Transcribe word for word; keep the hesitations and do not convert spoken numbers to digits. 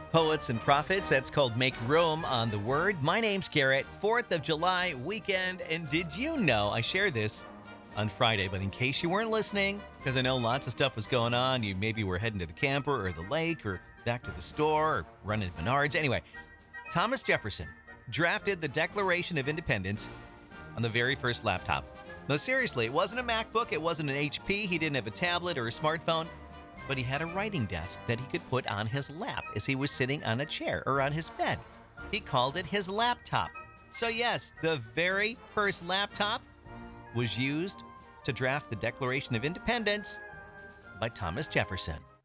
Poets and Prophets. That's called Make Room on the Word. My name's Garrett. fourth of July weekend. And did you know I shared this on Friday, but in case you weren't listening, because I know lots of stuff was going on, you maybe were heading to the camper or the lake or back to the store or running to Menards. Anyway, Thomas Jefferson drafted the Declaration of Independence on the very first laptop. No, seriously, it wasn't a MacBook, it wasn't an H P, he didn't have a tablet or a smartphone, but he had a writing desk that he could put on his lap as he was sitting on a chair or on his bed. He called it his laptop. So yes, the very first laptop was used to draft the Declaration of Independence by Thomas Jefferson.